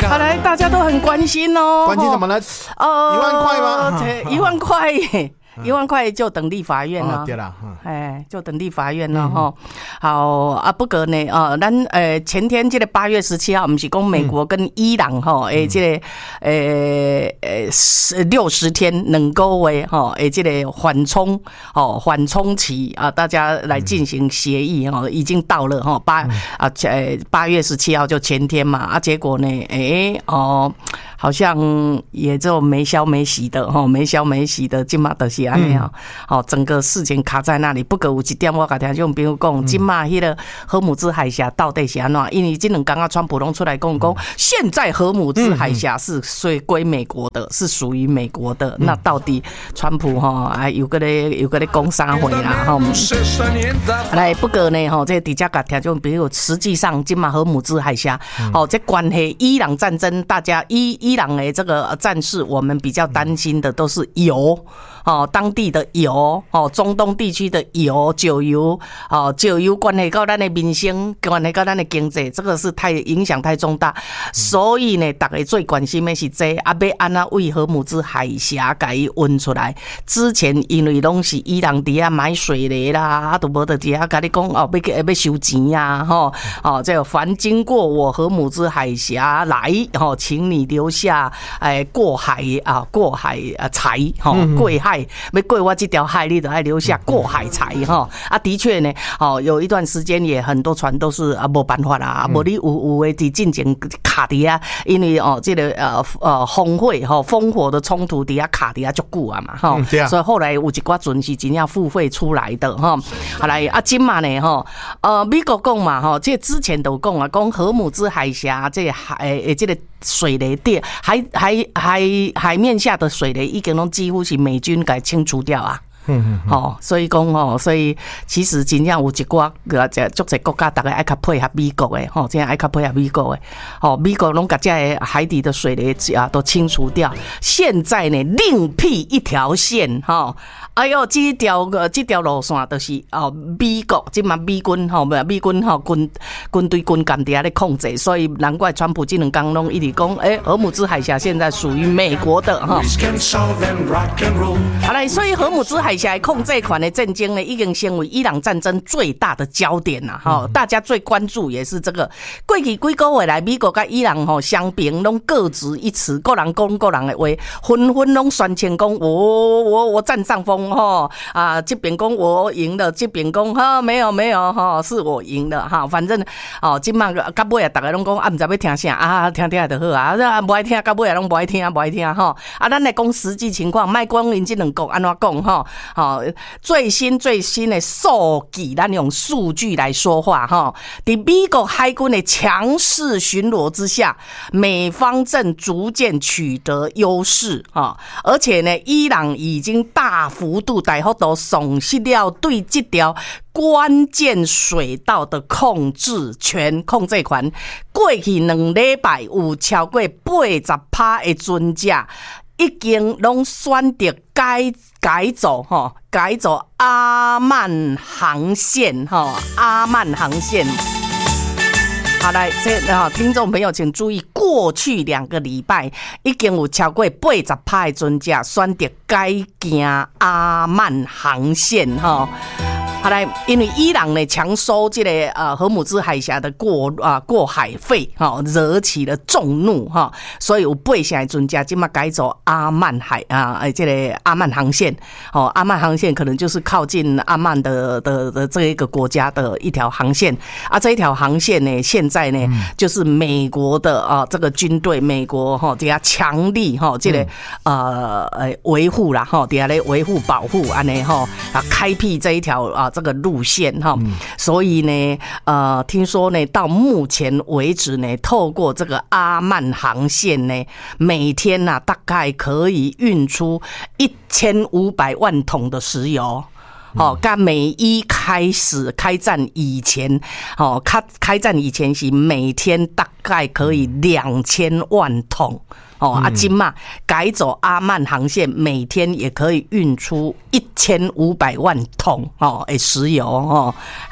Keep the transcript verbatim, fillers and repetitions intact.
好来，大家都很关心哦。 关心什么呢？ 哦， 一万块吗？ 一万块。一万块就等立法院了， 哦、对啦， 哎，就等立法院了哈、嗯。好啊，不过呢，呃，咱呃前天这个八月十七号，我们是讲美国跟伊朗哈，诶、嗯，这个呃呃六十天两个月哈，诶，这个缓冲哦缓冲期啊，大家来进行协议哈，已经到了哈八啊呃八月十七号就前天嘛啊，结果呢，哎哦。好像也就没消没息的哈，没消没息的，今嘛就是安尼啊，好，整个事情卡在那里。不过有一点我甲听众朋友讲，今嘛迄个荷姆兹海峡到底是安怎？因为这两天啊，川普拢出来讲讲，现在荷姆兹海峡是属归美国的，是属于美国的。那到底川普哈哎有个咧有个咧讲啥话啦哈？来，不过呢哈，这底下甲听众朋友，实际上今嘛荷姆兹海峡，哦，这关系伊朗战争，大家伊。伊朗的这个战事，我们比较担心的都是油哦，当地的油哦，中东地区的油、石油哦，石油关系到咱的民生，关系到咱的经济，这个是太影响太重大，所以呢，大家最关心的是这啊，要安怎为荷姆兹海峡给伊运出来？之前因为拢是伊朗伫遐买水泥啦，啊都无得伫遐甲你讲哦，要要收钱呀，吼哦，这凡经过我荷姆兹海峡来，吼，请你留下哎过海啊，过海啊财哈，过海要过我这条海，你都要留下过海财哈啊，的确呢，哦，有一段时间也很多船都是啊没办法啦，无你有有的伫进前卡伫啊，因为哦这个呃呃烽火哈烽火的冲突伫啊卡伫啊足久啊嘛哈，所以后来有一寡船是真正付费出来的哈。好来啊，今嘛呢哈，呃美国讲嘛哈，这之前都讲啊，讲荷姆兹海峡这个海诶这个水雷电海海海海面下的水雷已经拢几乎是美军给清除掉啊。嗯嗯，哦，所以讲哦，所以其实真正有一寡个这足侪国家，大家爱较配合美国的，吼，真爱较配合美国的，哦，美国拢把这海底的水雷啊都清除掉，现在呢另辟一条线，哈。哎呦，这条个这条路线就是哦，美国即嘛美军吼，美军吼军军队军舰伫遐咧控制，所以难怪川普这两天拢一直讲，哎、欸，荷姆兹海峡现在属于美国的哈。好来，所以荷姆兹海峡控制权的战争呢，已经成为伊朗战争最大的焦点啦，哈、嗯，大家最关注也是这个。过去几个月来，美国跟伊朗吼相平拢各执一词，各人讲各人的话，纷纷拢宣称讲我我我占上风。哦啊，这边讲我赢了，这边讲哈没有没有哈，是我赢了哈。反正哦，今嘛到尾啊，大家拢讲啊，唔知要听啥啊，听听就好啊。啊，不爱听，到尾啊拢不爱听，不爱听哈。啊，咱来讲实际情况，卖讲因这两国安怎讲哈？好，最新最新的数据，咱用数据来说话哈。在美国海军的强势巡逻之下，美方正逐渐取得优势哈，而且呢，伊朗已经大幅度大幅度丧失了对这条关键水道的控制权、控制权。过去两礼拜有超过八十趴的船只已经拢选择改改走哈，改走阿曼航线哈，阿曼航线。好来，这啊，听众朋友请注意，过去两个礼拜已经有超过八十趴的船只选择改行阿曼航线哈。好来，因为伊朗呢强收这个呃荷姆兹海峡的过啊、呃、过海费哈，惹起了众怒哈，所以有八成的船只今嘛改走阿曼海啊，哎这个阿曼航线哦，阿曼航线可能就是靠近阿曼的的的这一个国家的一条航线啊，这一条航线呢，现在呢、嗯、就是美国的啊、呃、这个军队，美国哈底下强力哈这个、嗯、呃维护啦哈底下来维护保护安尼哈啊开辟这一条啊。这个路线哈，所以呢，呃，听说呢，到目前为止呢，透过这个阿曼航线呢，每天呐、啊、大概可以运出一千五百万桶的石油。哦，跟美伊开始开战以前，哦，开开战以前是每天大概可以两千万桶。哦，啊，今嘛改走阿曼航线，每天也可以运出一千五百万桶哦，诶，石油哦。